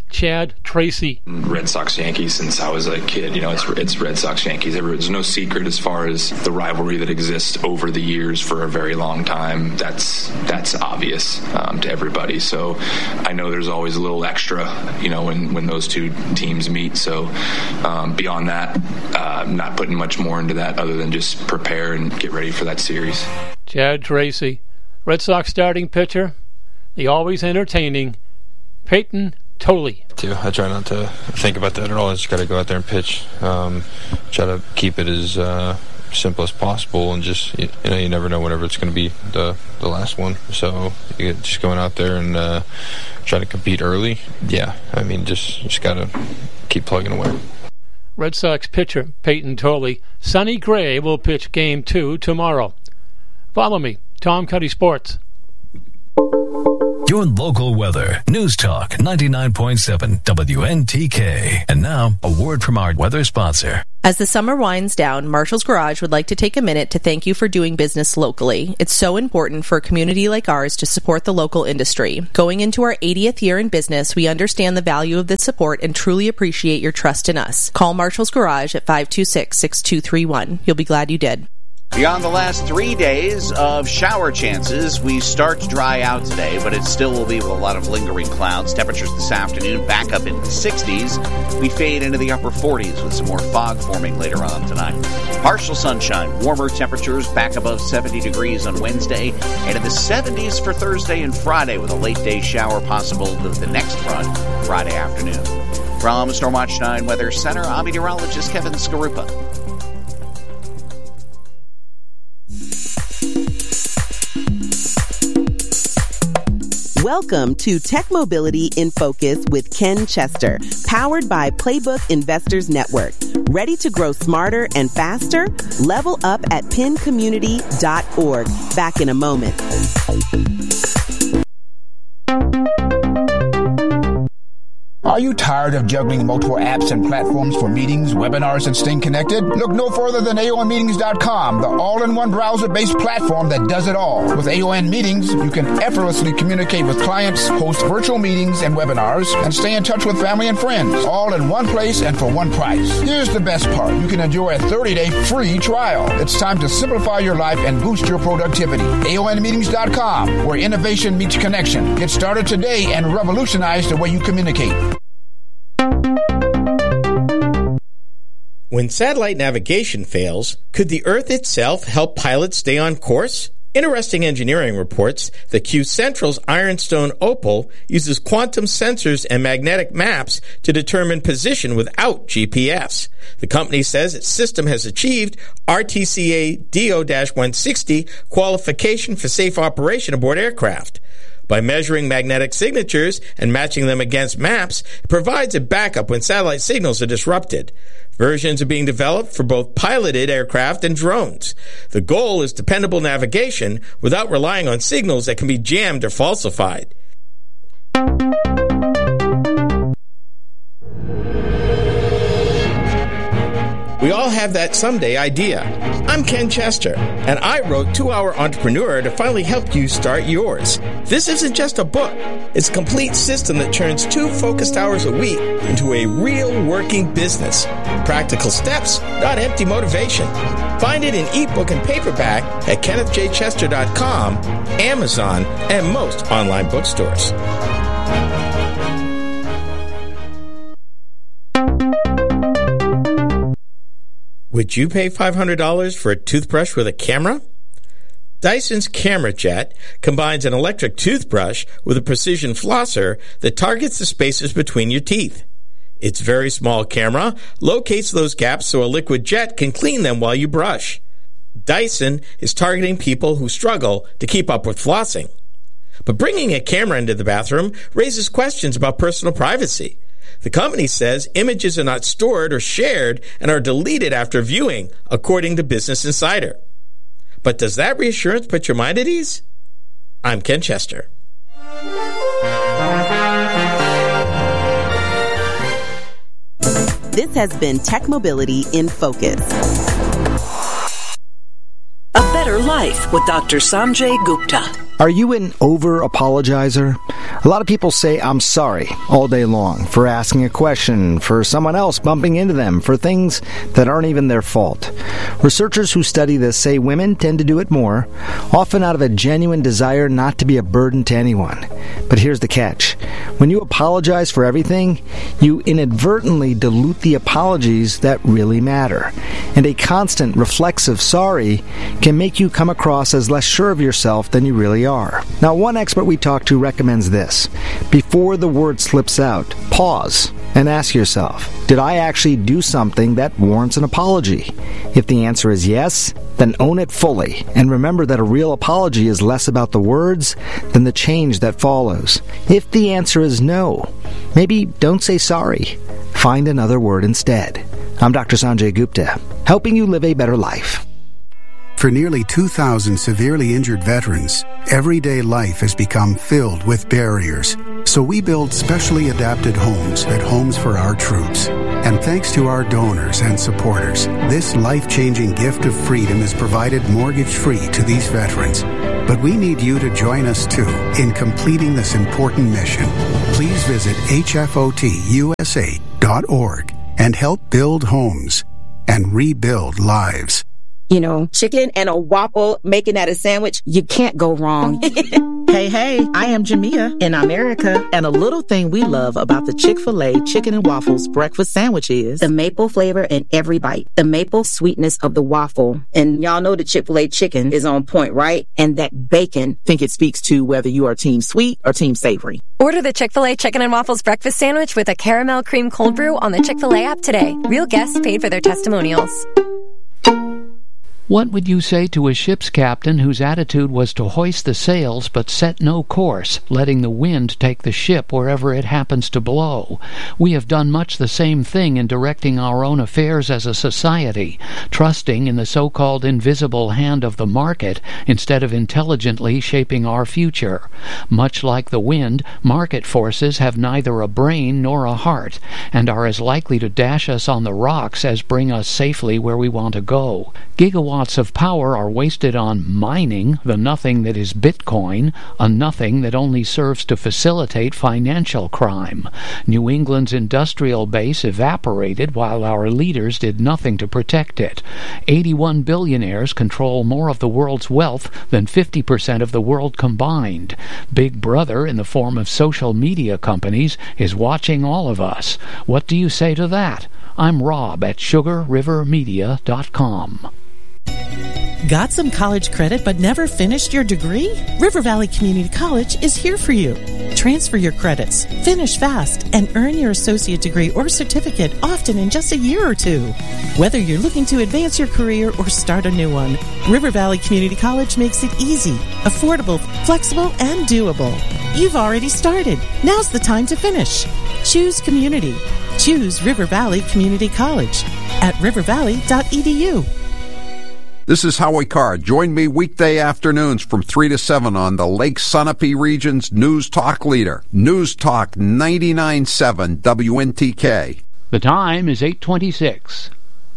Chad Tracy. Red Sox Yankees since I was a kid. You know, it's it's Red Sox Yankees. There's no secret as far as the rivalry that exists over the years for a very long time. That's that's obvious um, to everybody. So I know there's always a little extra, you know, when, when those two teams meet. So um, beyond that, uh, not putting much more into that other than just prepare and get ready for that series. Chad Tracy, Red Sox starting pitcher, the always entertaining Peyton Totally. I try not to think about that at all. I just got to go out there and pitch. Um, try to keep it as uh, simple as possible, and just you, you know you never know whenever it's going to be the the last one. So you get just going out there and uh, try to compete early. Yeah, I mean just just got to keep plugging away. Red Sox pitcher Peyton Toley. Sonny Gray will pitch Game Two tomorrow. Follow me, Tom Cuddy Sports. Your local weather. News Talk ninety-nine point seven W N T K. And now, a word from our weather sponsor. As the summer winds down, Marshall's Garage would like to take a minute to thank you for doing business locally. It's so important for a community like ours to support the local industry. Going into our eightieth year in business, we understand the value of this support and truly appreciate your trust in us. Call Marshall's Garage at five two six, six two three one. You'll be glad you did. Beyond the last three days of shower chances, we start to dry out today, but it still will be with a lot of lingering clouds. Temperatures this afternoon back up into the sixties. We fade into the upper forties with some more fog forming later on tonight. Partial sunshine, warmer temperatures back above seventy degrees on Wednesday, and in the seventies for Thursday and Friday with a late day shower possible with the next run Friday afternoon. From Stormwatch nine Weather Center, I'm meteorologist Kevin Skarupa. Welcome to Tech Mobility in Focus with Ken Chester, powered by Playbook Investors Network. Ready to grow smarter and faster? Level up at pin community dot org. Back in a moment. Are you tired of juggling multiple apps and platforms for meetings, webinars, and staying connected? Look no further than A O N meetings dot com, the all-in-one browser-based platform that does it all. With A O N Meetings, you can effortlessly communicate with clients, host virtual meetings and webinars, and stay in touch with family and friends, all in one place and for one price. Here's the best part. You can enjoy a thirty-day free trial. It's time to simplify your life and boost your productivity. A O N meetings dot com, where innovation meets connection. Get started today and revolutionize the way you communicate. When satellite navigation fails, could the Earth itself help pilots stay on course? Interesting Engineering reports that Q Central's Ironstone Opal uses quantum sensors and magnetic maps to determine position without G P S. The company says its system has achieved R T C A D O one sixty qualification for safe operation aboard aircraft. By measuring magnetic signatures and matching them against maps, it provides a backup when satellite signals are disrupted. Versions are being developed for both piloted aircraft and drones. The goal is dependable navigation without relying on signals that can be jammed or falsified. We all have that someday idea. I'm Ken Chester, and I wrote two hour Entrepreneur to finally help you start yours. This isn't just a book. It's a complete system that turns two focused hours a week into a real working business. Practical steps, not empty motivation. Find it in ebook and paperback at kenneth j chester dot com, Amazon, and most online bookstores. Would you pay five hundred dollars for a toothbrush with a camera? Dyson's Camera Jet combines an electric toothbrush with a precision flosser that targets the spaces between your teeth. Its very small camera locates those gaps so a liquid jet can clean them while you brush. Dyson is targeting people who struggle to keep up with flossing. But bringing a camera into the bathroom raises questions about personal privacy. The company says images are not stored or shared and are deleted after viewing, according to Business Insider. But does that reassurance put your mind at ease? I'm Ken Chester. This has been Tech Mobility in Focus. A better life with Doctor Sanjay Gupta. Are you an over-apologizer? A lot of people say I'm sorry all day long for asking a question, for someone else bumping into them, for things that aren't even their fault. Researchers who study this say women tend to do it more, often out of a genuine desire not to be a burden to anyone. But here's the catch. When you apologize for everything, you inadvertently dilute the apologies that really matter. And a constant reflexive sorry can make you come across as less sure of yourself than you really are. Now, one expert we talked to recommends this. Before the word slips out, pause and ask yourself, did I actually do something that warrants an apology? If the answer is yes, then own it fully, and remember that a real apology is less about the words than the change that follows. If the answer is no, maybe don't say sorry. Find another word instead. I'm Doctor Sanjay Gupta, helping you live a better life. For nearly two thousand severely injured veterans, everyday life has become filled with barriers. So we build specially adapted homes at Homes for Our Troops. And thanks to our donors and supporters, this life-changing gift of freedom is provided mortgage-free to these veterans. But we need you to join us, too, in completing this important mission. Please visit H F O T U S A dot org and help build homes and rebuild lives. You know, chicken and a waffle, making that a sandwich, you can't go wrong. Hey, hey, I am Jamia in America, and a little thing we love about the Chick-fil-A Chicken and Waffles breakfast sandwich is the maple flavor in every bite, the maple sweetness of the waffle. And y'all know the Chick-fil-A chicken is on point, right? And that bacon. Think it speaks to whether you are team sweet or team savory. Order the Chick-fil-A Chicken and Waffles breakfast sandwich with a caramel cream cold brew on the Chick-fil-A app today. Real guests paid for their testimonials. What would you say to a ship's captain whose attitude was to hoist the sails but set no course, letting the wind take the ship wherever it happens to blow? We have done much the same thing in directing our own affairs as a society, trusting in the so-called invisible hand of the market instead of intelligently shaping our future. Much like the wind, market forces have neither a brain nor a heart, and are as likely to dash us on the rocks as bring us safely where we want to go. Gigawatts of power are wasted on mining, the nothing that is Bitcoin, a nothing that only serves to facilitate financial crime. New England's industrial base evaporated while our leaders did nothing to protect it. eighty-one billionaires control more of the world's wealth than fifty percent of the world combined. Big Brother, in the form of social media companies, is watching all of us. What do you say to that? I'm Rob at sugar river media dot com. Got some college credit but never finished your degree? River Valley Community College is here for you. Transfer your credits, finish fast, and earn your associate degree or certificate often in just a year or two. Whether you're looking to advance your career or start a new one, River Valley Community College makes it easy, affordable, flexible, and doable. You've already started. Now's the time to finish. Choose community. Choose River Valley Community College at river valley dot e d u. This is Howie Carr. Join me weekday afternoons from three to seven on the Lake Sunapee region's News Talk leader, News Talk ninety-nine point seven W N T K. The time is eight twenty-six.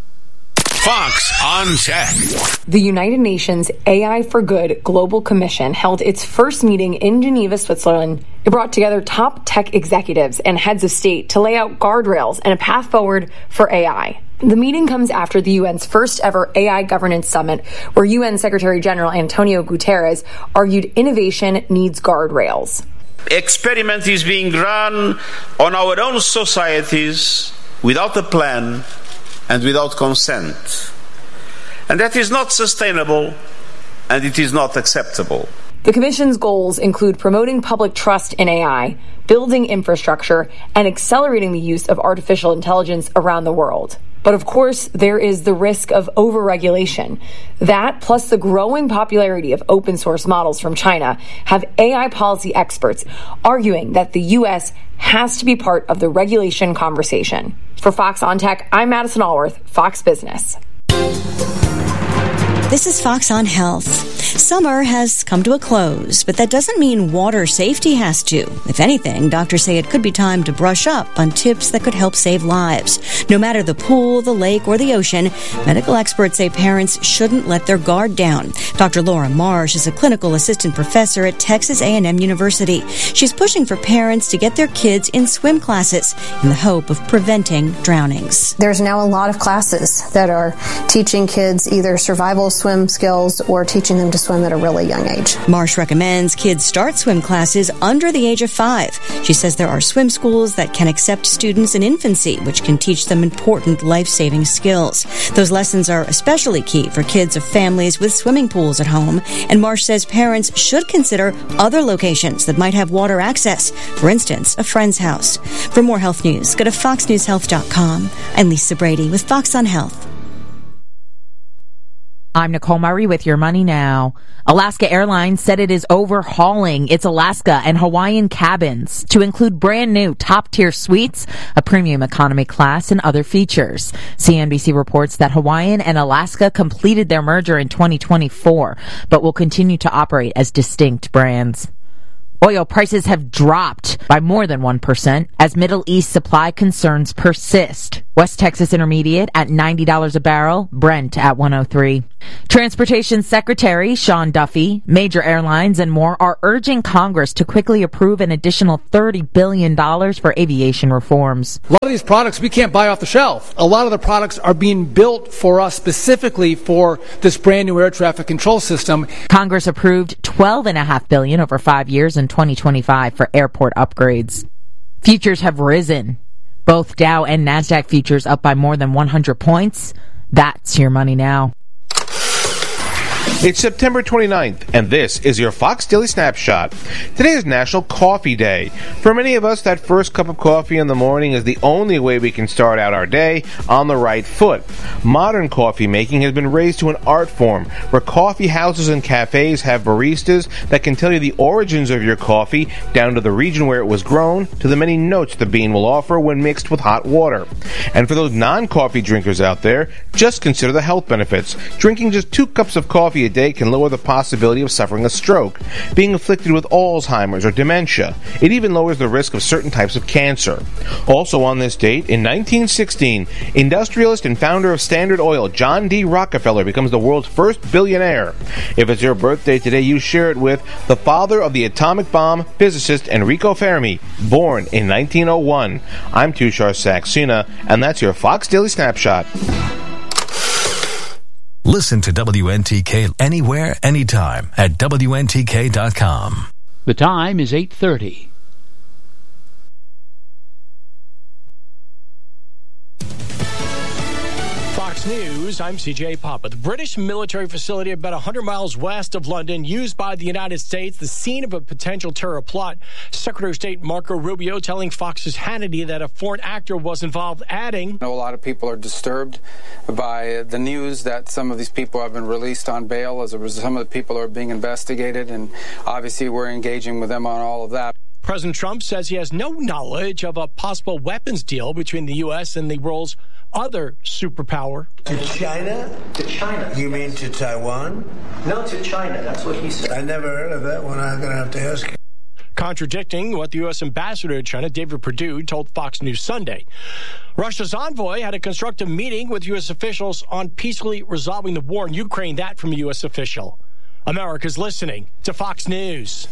Fox on Tech. The United Nations A I for Good Global Commission held its first meeting in Geneva, Switzerland. It brought together top tech executives and heads of state to lay out guardrails and a path forward for A I. The meeting comes after the U N's first ever A I governance summit, where U N Secretary General Antonio Guterres argued innovation needs guardrails. Experiment is being run on our own societies without a plan and without consent. And that is not sustainable, and it is not acceptable. The Commission's goals include promoting public trust in A I, building infrastructure, and accelerating the use of artificial intelligence around the world. But of course, there is the risk of overregulation. That, plus the growing popularity of open source models from China, have A I policy experts arguing that the U S has to be part of the regulation conversation. For Fox on Tech, I'm Madison Allworth, Fox Business. This is Fox on Health. Summer has come to a close, but that doesn't mean water safety has to. If anything, doctors say it could be time to brush up on tips that could help save lives. No matter the pool, the lake, or the ocean, medical experts say parents shouldn't let their guard down. Doctor Laura Marsh is a clinical assistant professor at Texas A and M University. She's pushing for parents to get their kids in swim classes in the hope of preventing drownings. There's now a lot of classes that are teaching kids either survival swim skills or teaching them to swim at a really young age. Marsh recommends kids start swim classes under the age of five. She says there are swim schools that can accept students in infancy, which can teach them important life-saving skills. Those lessons are especially key for kids of families with swimming pools at home, and Marsh says parents should consider other locations that might have water access, for instance, a friend's house. For more health news, go to fox news health dot com. I'm Lisa Brady with Fox on Health. I'm Nicole Murray with Your Money Now. Alaska Airlines said it is overhauling its Alaska and Hawaiian cabins to include brand new top-tier suites, a premium economy class, and other features. C N B C reports that Hawaiian and Alaska completed their merger in twenty twenty-four, but will continue to operate as distinct brands. Oil prices have dropped by more than one percent as Middle East supply concerns persist. West Texas Intermediate at ninety dollars a barrel, Brent at one oh three. Transportation Secretary Sean Duffy, major airlines, and more are urging Congress to quickly approve an additional thirty billion dollars for aviation reforms. A lot of these products we can't buy off the shelf. A lot of the products are being built for us specifically for this brand new air traffic control system. Congress approved twelve point five billion dollars over five years in twenty twenty-five for airport upgrades. Futures have risen. Both Dow and NASDAQ futures up by more than one hundred points. That's Your Money Now. It's September twenty-ninth, and this is your Fox Daily Snapshot. Today is National Coffee Day. For many of us, that first cup of coffee in the morning is the only way we can start out our day on the right foot. Modern coffee making has been raised to an art form, where coffee houses and cafes have baristas that can tell you the origins of your coffee, down to the region where it was grown, to the many notes the bean will offer when mixed with hot water. And for those non-coffee drinkers out there, just consider the health benefits. Drinking just two cups of coffee a day can lower the possibility of suffering a stroke, being afflicted with Alzheimer's or dementia. It even lowers the risk of certain types of cancer. Also on this date, in nineteen sixteen, industrialist and founder of Standard Oil, John D. Rockefeller, becomes the world's first billionaire. If it's your birthday today, you share it with the father of the atomic bomb, physicist Enrico Fermi, born in nineteen oh one. I'm Tushar Saxena, and that's your Fox Daily Snapshot. Listen to W N T K anywhere, anytime at W N T K dot com. The time is eight thirty. Fox News, I'm C J Papa. The British military facility about one hundred miles west of London, used by the United States, the scene of a potential terror plot. Secretary of State Marco Rubio telling Fox's Hannity that a foreign actor was involved, adding, I know a lot of people are disturbed by the news that some of these people have been released on bail. As a result, some of the people are being investigated, and obviously we're engaging with them on all of that. President Trump says he has no knowledge of a possible weapons deal between the U S and the world's other superpower. To China? To China. You mean to Taiwan? No, to China. That's what he said. I never heard of that one. I'm going to have to ask you. Contradicting what the U S ambassador to China, David Perdue, told Fox News Sunday. Russia's envoy had a constructive meeting with U S officials on peacefully resolving the war in Ukraine. That from a U S official. America's listening to Fox News.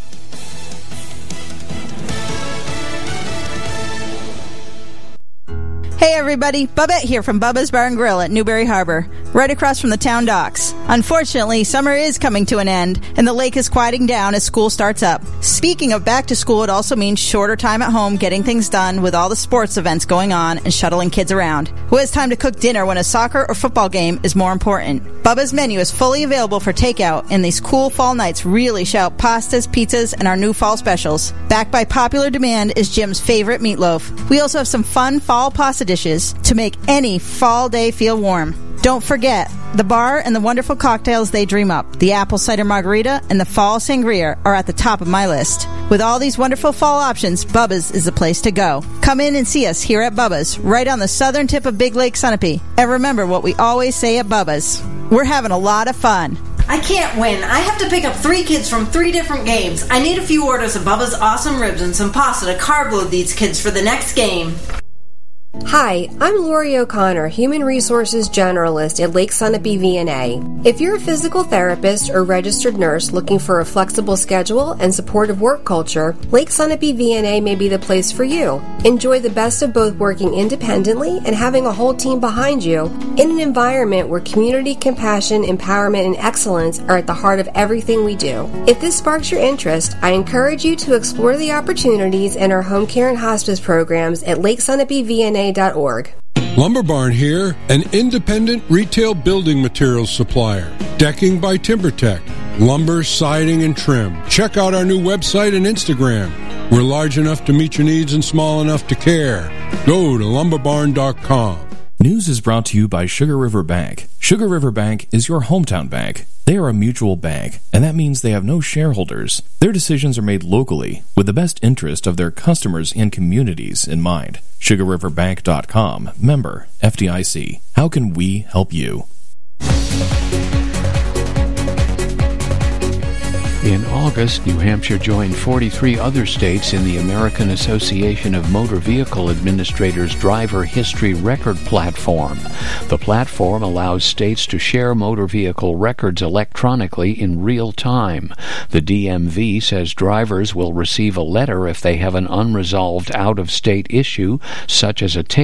Hey everybody, Bubette here from Bubba's Bar and Grill at Newberry Harbor, right across from the town docks. Unfortunately, summer is coming to an end, and the lake is quieting down as school starts up. Speaking of back to school, it also means shorter time at home getting things done with all the sports events going on and shuttling kids around. Who has time to cook dinner when a soccer or football game is more important? Bubba's menu is fully available for takeout, and these cool fall nights really shout pastas, pizzas, and our new fall specials. Backed by popular demand is Jim's favorite meatloaf. We also have some fun fall pasta dishes to make any fall day feel warm. Don't forget, the bar and the wonderful cocktails they dream up, the apple cider margarita and the fall sangria, are at the top of my list. With all these wonderful fall options, Bubba's is the place to go. Come in and see us here at Bubba's, right on the southern tip of Big Lake Sunapee. And remember what we always say at Bubba's. We're having a lot of fun. I can't win. I have to pick up three kids from three different games. I need a few orders of Bubba's Awesome Ribs and some pasta to carb load these kids for the next game. Hi, I'm Lori O'Connor, Human Resources Generalist at Lake Sunapee V N A. If you're a physical therapist or registered nurse looking for a flexible schedule and supportive work culture, Lake Sunapee V N A may be the place for you. Enjoy the best of both working independently and having a whole team behind you in an environment where community, compassion, empowerment, and excellence are at the heart of everything we do. If this sparks your interest, I encourage you to explore the opportunities in our home care and hospice programs at lake sunapee v n a dot org. Lumber Barn here, an independent retail building materials supplier. Decking by TimberTech. Lumber, siding, and trim. Check out our new website and Instagram. We're large enough to meet your needs and small enough to care. Go to lumber barn dot com. News is brought to you by Sugar River Bank. Sugar River Bank is your hometown bank. They are a mutual bank, and that means they have no shareholders. Their decisions are made locally with the best interest of their customers and communities in mind. sugar river bank dot com. Member F D I C. How can we help you? In August, New Hampshire joined forty-three other states in the American Association of Motor Vehicle Administrators Driver History Record Platform. The platform allows states to share motor vehicle records electronically in real time. The D M V says drivers will receive a letter if they have an unresolved out-of-state issue, such as a